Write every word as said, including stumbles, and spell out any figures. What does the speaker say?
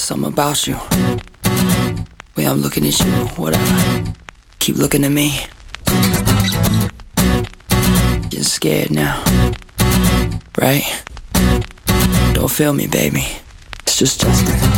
something about you. Way I'm looking at you, whatever. Keep looking at me. You're scared now, right? Don't feel me, baby. It's just Justin.